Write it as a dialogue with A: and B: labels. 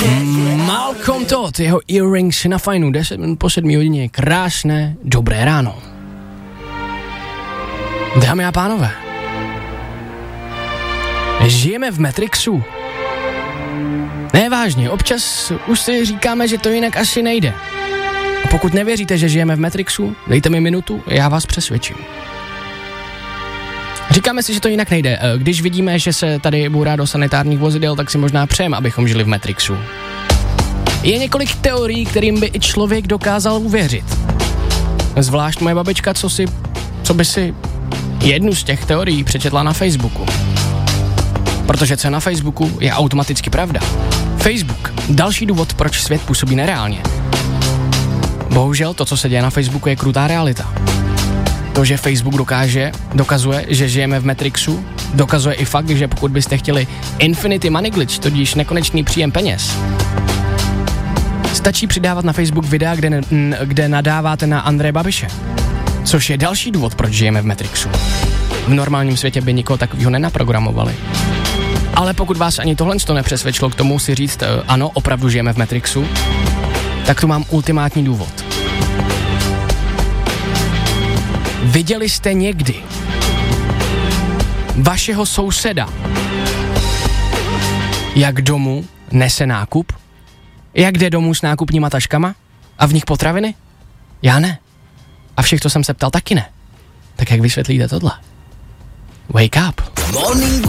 A: Malcolm Todd, jeho Earrings na Fajnu, 10 minut po 7 hodině, krásné, dobré ráno. Dámy a pánové, žijeme v Matrixu. Ne, vážně, občas už si říkáme, že to jinak asi nejde. A pokud nevěříte, že žijeme v Matrixu, dejte mi minutu, já vás přesvědčím. Říkáme si, že to jinak nejde. Když vidíme, že se tady bourá do sanitárních vozidel, tak si možná přejeme, abychom žili v Matrixu. Je několik teorií, kterým by i člověk dokázal uvěřit. Zvlášť moje babička, co by si jednu z těch teorií přečetla na Facebooku. Protože co je na Facebooku, je automaticky pravda. Facebook, další důvod, proč svět působí nereálně. Bohužel to, co se děje na Facebooku, je krutá realita. To, že Facebook dokazuje, že žijeme v Matrixu, dokazuje i fakt, že pokud byste chtěli infinity money glitch, tudíž nekonečný příjem peněz, stačí přidávat na Facebook videa, kde nadáváte na Andreje Babiše. Což je další důvod, proč žijeme v Matrixu. V normálním světě by nikoho takového nenaprogramovali. Ale pokud vás ani tohle nepřesvědčilo k tomu si říct, ano, opravdu žijeme v Matrixu, tak tu mám ultimátní důvod. Viděli jste někdy vašeho souseda, jak domů nese nákup? Jak jde domů s nákupníma taškama? A v nich potraviny? Já ne. A všech, co jsem se ptal, taky ne. Tak jak vysvětlíte tohle? Wake up.